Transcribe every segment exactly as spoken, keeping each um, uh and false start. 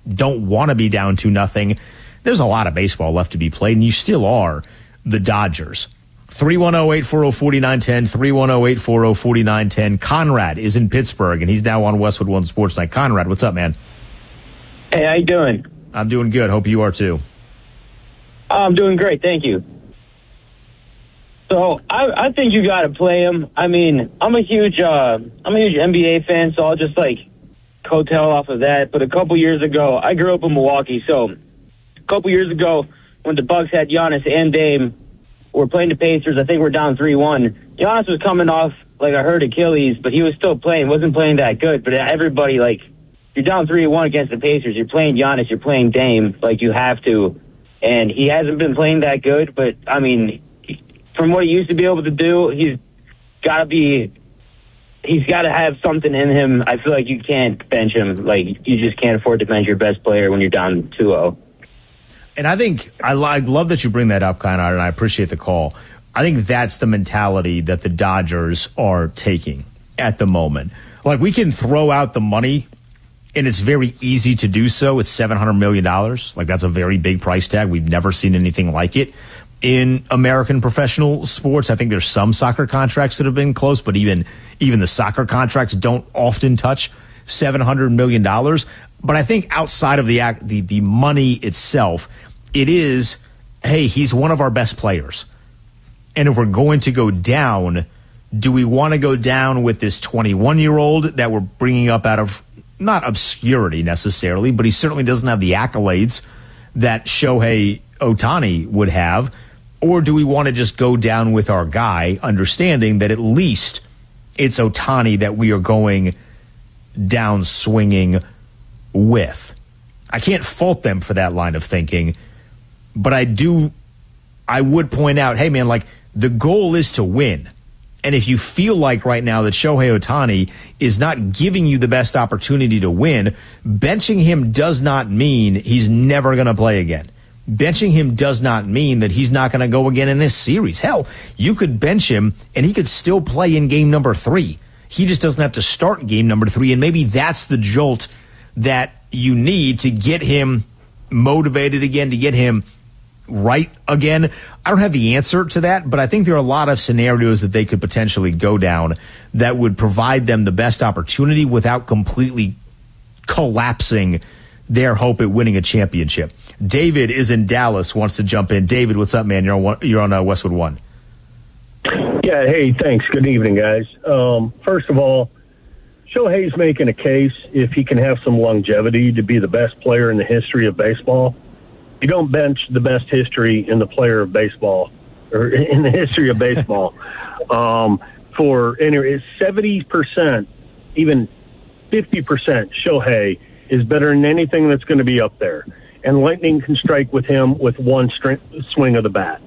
don't want to be down two nothing. There's a lot of baseball left to be played, and you still are the Dodgers. three one zero, eight four zero, four nine one zero, three one zero, eight four zero, four nine one zero. Conrad is in Pittsburgh, and he's now on Westwood One Sports Night. Conrad, what's up, man? Hey, how you doing? I'm doing good. Hope you are, too. I'm doing great, thank you. So, I, I think you got to play him. I mean, I'm a huge, uh, I'm a huge N B A fan, so I'll just, like, coattail off of that. But a couple years ago, I grew up in Milwaukee, so a couple years ago, when the Bucks had Giannis and Dame, we're playing the Pacers. I think we're down three one. Giannis was coming off like a hurt Achilles, but he was still playing. Wasn't playing that good. But everybody, like, you're down three one against the Pacers. You're playing Giannis. You're playing Dame. Like, you have to. And he hasn't been playing that good. But, I mean, from what he used to be able to do, he's got to be – he's got to have something in him. I feel like you can't bench him. Like, you just can't afford to bench your best player when you're down two oh. And I think I, I love that you bring that up, Conrad, and I appreciate the call. I think that's the mentality that the Dodgers are taking at the moment. Like, we can throw out the money, and it's very easy to do so. It's seven hundred million dollars. Like, that's a very big price tag. We've never seen anything like it in American professional sports. I think there's some soccer contracts that have been close, but even even the soccer contracts don't often touch seven hundred million dollars. But I think outside of the the, the money itself, it is, hey, he's one of our best players. And if we're going to go down, do we want to go down with this twenty-one-year-old that we're bringing up out of, not obscurity necessarily, but he certainly doesn't have the accolades that Shohei Ohtani would have? Or do we want to just go down with our guy, understanding that at least it's Ohtani that we are going down swinging with? I can't fault them for that line of thinking, but I do, I would point out, hey, man, like, the goal is to win. And if you feel like right now that Shohei Ohtani is not giving you the best opportunity to win, benching him does not mean he's never going to play again. Benching him does not mean that he's not going to go again in this series. Hell, you could bench him and he could still play in game number three. He just doesn't have to start game number three, and maybe that's the jolt that you need to get him motivated again, to get him right again. I don't have the answer to that, but I think there are a lot of scenarios that they could potentially go down that would provide them the best opportunity without completely collapsing their hope at winning a championship. David is in Dallas, wants to jump in. David, what's up, man? You're on, one, you're on uh, Westwood One. Yeah, hey, thanks. Good evening, guys. Um, first of all, Shohei's making a case, if he can have some longevity, to be the best player in the history of baseball. You don't bench the best history in the player of baseball, or in the history of baseball. um, for anyway, seventy percent, even fifty percent Shohei is better than anything that's going to be up there. And lightning can strike with him with one string, swing of the bat.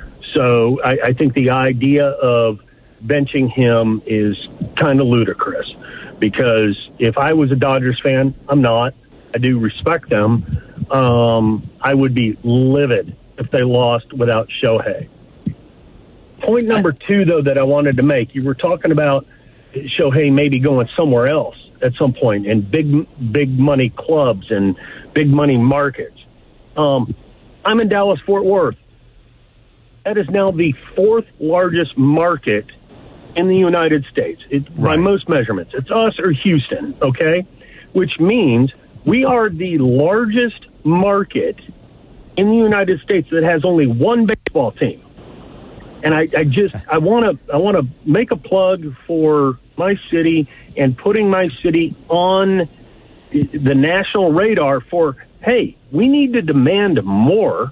So I, I think the idea of benching him is kind of ludicrous, because if I was a Dodgers fan, I'm not. I do respect them. Um, I would be livid if they lost without Shohei. Point number two, though, that I wanted to make, you were talking about Shohei maybe going somewhere else at some point in big, big money clubs and big money markets. Um, I'm in Dallas-Fort Worth. That is now the fourth largest market in the United States, it, right, by most measurements. It's us or Houston, okay? Which means we are the largest market in the United States that has only one baseball team. And I, I just I want to I want to make a plug for my city and putting my city on the national radar for, hey, we need to demand more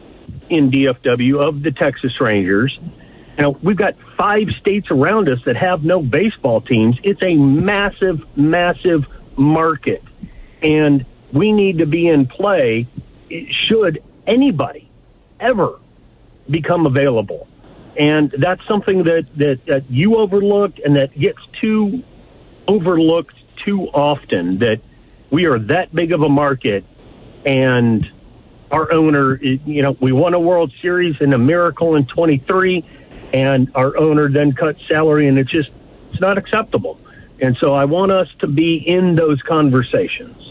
in D F W of the Texas Rangers. You know, we've got five states around us that have no baseball teams. It's a massive, massive market. And we need to be in play should anybody ever become available. And that's something that, that, that you overlook and that gets too overlooked too often, that we are that big of a market, and our owner, you know, we won a World Series in a miracle in twenty-three, and our owner then cut salary, and it's just, it's not acceptable. And so I want us to be in those conversations.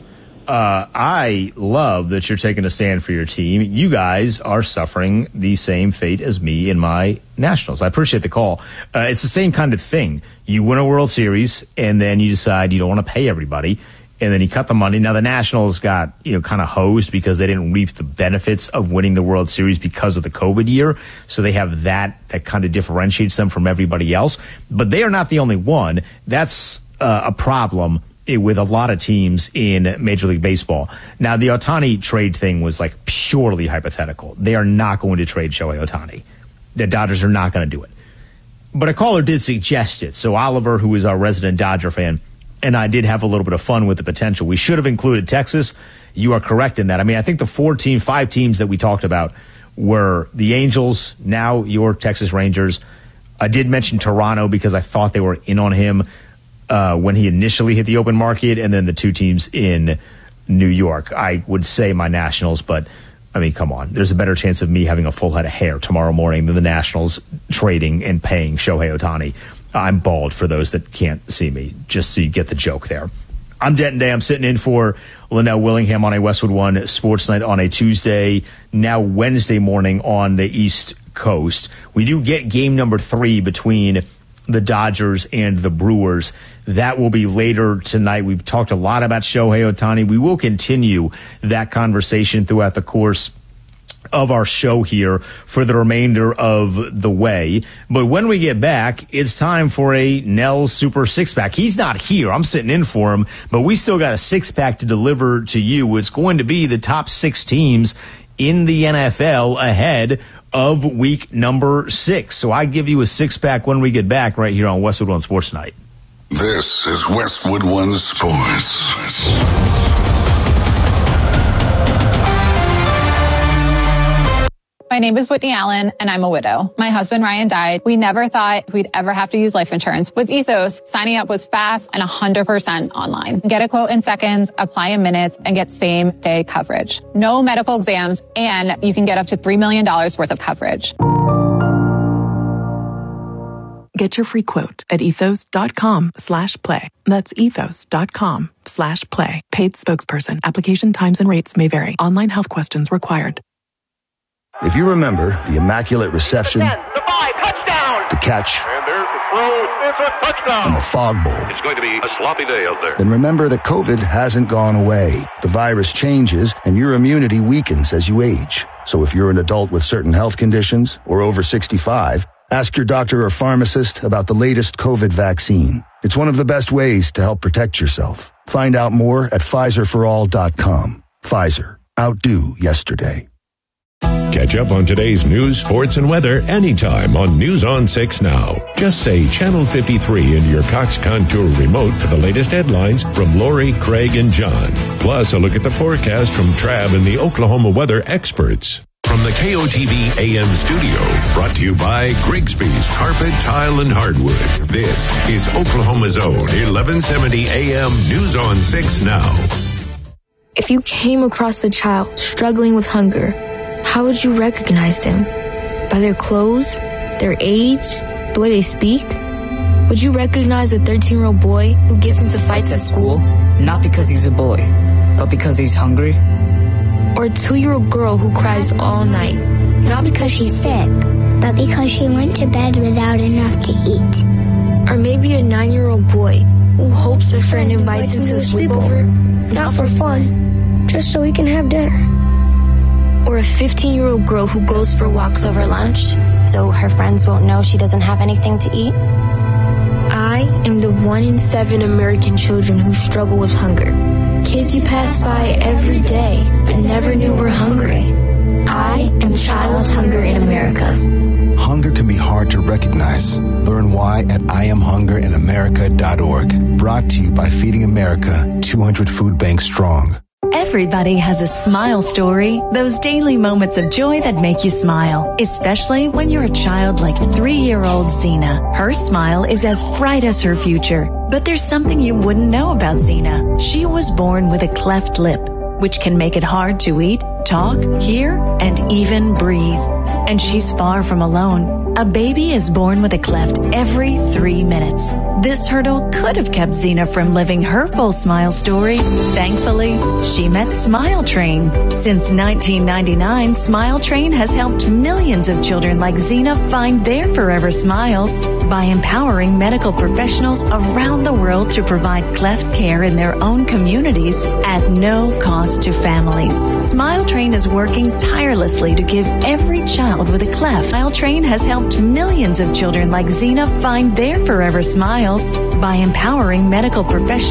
Uh, I love that you're taking a stand for your team. You guys are suffering the same fate as me in my Nationals. I appreciate the call. Uh, it's the same kind of thing. You win a World Series, and then you decide you don't want to pay everybody, and then you cut the money. Now, the Nationals got, you know, kind of hosed because they didn't reap the benefits of winning the World Series because of the COVID year. So they have that that kind of differentiates them from everybody else. But they are not the only one. That's uh, a problem with a lot of teams in Major League Baseball. Now, the Ohtani trade thing was like purely hypothetical. They are not going to trade Shohei Ohtani. The Dodgers are not going to do it. But a caller did suggest it. So Oliver, who is our resident Dodger fan, and I did have a little bit of fun with the potential. We should have included Texas. You are correct in that. I mean, I think the four team, five teams that we talked about were the Angels, now your Texas Rangers. I did mention Toronto because I thought they were in on him Uh, when he initially hit the open market, and then the two teams in New York. I would say my Nationals, but, I mean, come on. There's a better chance of me having a full head of hair tomorrow morning than the Nationals trading and paying Shohei Ohtani. I'm bald for those that can't see me, just so you get the joke there. I'm Denton Day. I'm sitting in for Linnell Willingham on a Westwood One Sports Night on a Tuesday, now Wednesday morning on the East Coast. We do get game number three between the Dodgers and the Brewers. That will be later tonight. We've talked a lot about Shohei Ohtani. We will continue that conversation throughout the course of our show here for the remainder of the way. But when we get back, it's time for a Nell's Super Six-Pack. He's not here. I'm sitting in for him, but we still got a six-pack to deliver to you. It's going to be the top six teams in the N F L ahead of week number six. So I give you a six-pack when we get back right here on Westwood One Sports Night. This is Westwood One Sports. My name is Whitney Allen, and I'm a widow. My husband, Ryan, died. We never thought we'd ever have to use life insurance. With Ethos, signing up was fast and one hundred percent online. Get a quote in seconds, apply in minutes, and get same-day coverage. No medical exams, and you can get up to three million dollars worth of coverage. Get your free quote at ethos.com slash play. That's ethos.com slash play. Paid spokesperson. Application times and rates may vary. Online health questions required. If you remember the Immaculate Reception, the five, touchdown, the catch, and there's the throw, it's a touchdown, and the Fog Bowl, it's going to be a sloppy day out there. then remember that COVID hasn't gone away. The virus changes, and your immunity weakens as you age. So if you're an adult with certain health conditions or over sixty-five, ask your doctor or pharmacist about the latest COVID vaccine. It's one of the best ways to help protect yourself. Find out more at Pfizer for all dot com. Pfizer. Outdo yesterday. Catch up on today's news, sports, and weather anytime on News on six Now. Just say Channel fifty-three into your Cox Contour remote for the latest headlines from Lori, Craig, and John. Plus, a look at the forecast from Trav and the Oklahoma weather experts. From the K O T V A M studio, brought to you by Grigsby's Carpet, Tile, and Hardwood. This is Oklahoma's own eleven seventy A M News on six Now. If you came across a child struggling with hunger, how would you recognize them? By their clothes, their age, the way they speak? Would you recognize a thirteen-year-old boy who gets into fights at school? Not because he's a boy, but because he's hungry? Or a two-year-old girl who cries all night? Not because she's sick, but because she went to bed without enough to eat. Or maybe a nine-year-old boy who hopes their friend invites him to a sleepover? Not for fun, just so we can have dinner. Or a fifteen-year-old girl who goes for walks over lunch, so her friends won't know she doesn't have anything to eat? I am the one in seven American children who struggle with hunger. Kids you pass by every day, but never knew were hungry. I am child hunger in America. Hunger can be hard to recognize. Learn why at I am hunger in america dot org. Brought to you by Feeding America, two hundred food banks strong. Everybody has a smile story, those daily moments of joy that make you smile, especially when you're a child like three-year-old Zena. Her smile is as bright as her future, but there's something you wouldn't know about Zena. She was born with a cleft lip, which can make it hard to eat, talk, hear, and even breathe. and she's far from alone. A baby is born with a cleft every three minutes. This hurdle could have kept Zena from living her full smile story. Thankfully, she met Smile Train. Since nineteen ninety-nine, Smile Train has helped millions of children like Zena find their forever smiles by empowering medical professionals around the world to provide cleft care in their own communities at no cost to families. Smile Train is working tirelessly to give every child with a cleft. Smile Train has helped millions of children like Zena find their forever smiles by empowering medical professionals